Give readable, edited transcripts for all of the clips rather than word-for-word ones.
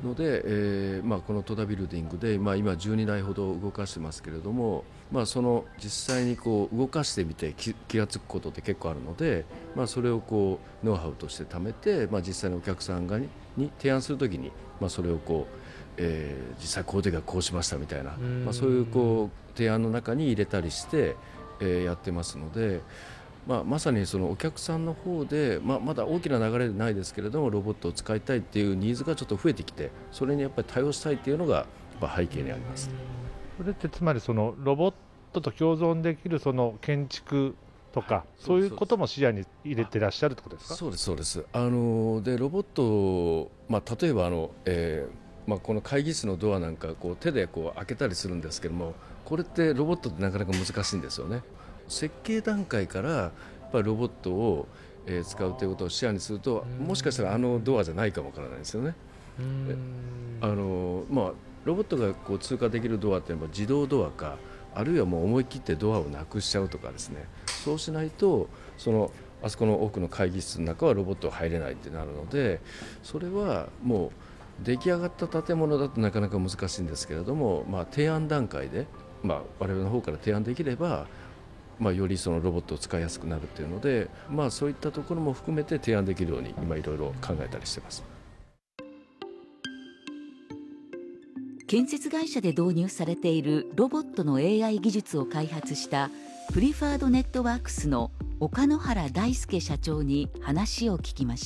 ので、この戸田ビルディングで、今12台ほど動かしてますけれども、その実際にこう動かしてみて気がつくことって結構あるので、それをこうノウハウとして貯めて、実際にお客さんに提案するときに、それをこう、実際こういう時はこうしましたみたいな、そういうこう提案の中に入れたりして、やってますので、まさにそのお客さんの方で、まだ大きな流れでないですけれども、ロボットを使いたいっていうニーズがちょっと増えてきて、それにやっぱり対応したいっていうのがやっぱ背景にあります。 それってつまりそのロボットと共存できるその建築とか、そういうことも視野に入れてらっしゃるってことですか？ そうです、そうです。でロボットを、例えばこの会議室のドアなんかこう手でこう開けたりするんですけども、これってロボットってなかなか難しいんですよね。設計段階からやっぱりロボットを使うということを視野にすると、もしかしたらあのドアじゃないかもわからないですよね。えあのまあ、ロボットがこう通過できるドアっていうのは自動ドアか、あるいはもう思い切ってドアをなくしちゃうとかですね。そうしないとあそこの奥の会議室の中はロボットは入れないってなるので、それはもう出来上がった建物だとなかなか難しいんですけれども、提案段階で、我々の方から提案できれば、よりそのロボットを使いやすくなるっていうので、そういったところも含めて提案できるように今いろいろ考えたりしてます。 建設会社で導入されているロボットの AI 技術を開発したプリファードネットワークスの岡野原大輔社長に話を聞きました。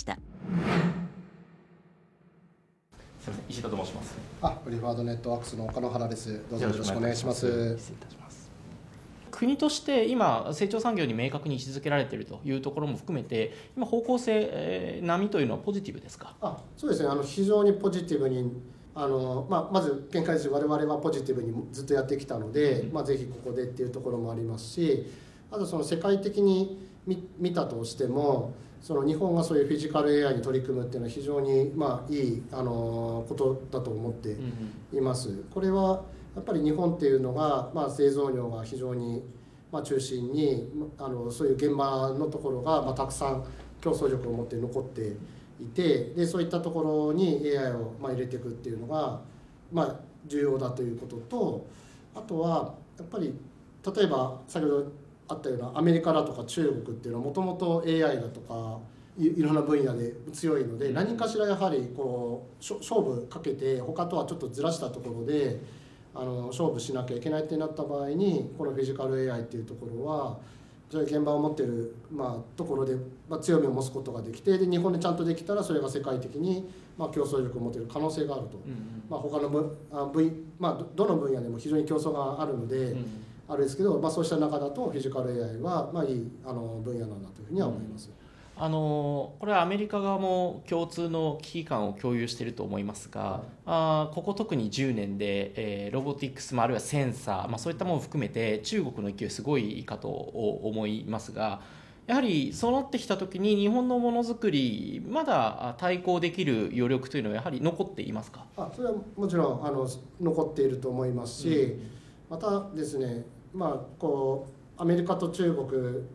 すみません、石田と申します。 プリファードネットワークスの岡野原です。どうぞよろしくお願いします。 失礼いたします。国として今成長産業に明確に位置づけられているというところも含めて、今方向性、波というのはポジティブですか？ そうですね、非常にポジティブにまず見解として我々はポジティブにずっとやってきたので、ぜひここでっていうところもありますし、あとその世界的に見たとしても、その日本がそういうフィジカル AI に取り組むっていうのは非常にいいことだと思っています。これはやっぱり日本っていうのが、製造業が非常に中心にそういう現場のところがたくさん競争力を持って残っていて、でそういったところに AI を入れていくっていうのが重要だということと、あとはやっぱり例えば先ほどあったようなアメリカだとか中国っていうのはもともと AI だとかいろんな分野で強いので、何かしらやはりこう勝負かけて他とはちょっとずらしたところで勝負しなきゃいけないってなった場合に、このフィジカル AI っていうところはそういう現場を持っている、ところで、強みを持つことができて、で日本でちゃんとできたらそれが世界的に、競争力を持てる可能性があると、他のどの分野でも非常に競争があるので、あれですけど、そうした中だとフィジカル AI はいい分野なんだというふうには思います。 これはアメリカ側も共通の危機感を共有していると思いますが、ここ特に10年で、ロボティクス、あるいはセンサー、そういったものを含めて中国の勢いすごいかと思いますが、やはりそうなってきたときに日本のものづくりまだ対抗できる余力というのはやはり残っていますか？ それはもちろん残っていると思いますし、またですね、アメリカと中国